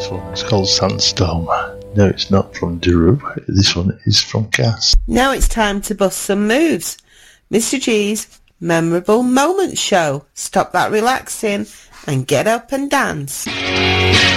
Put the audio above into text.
This one is called Sandstorm. No, it's not from Daru. This one is from Cass. Now it's time to bust some moves. Mr. G's Memorable Moments Show. Stop that relaxing and get up and dance.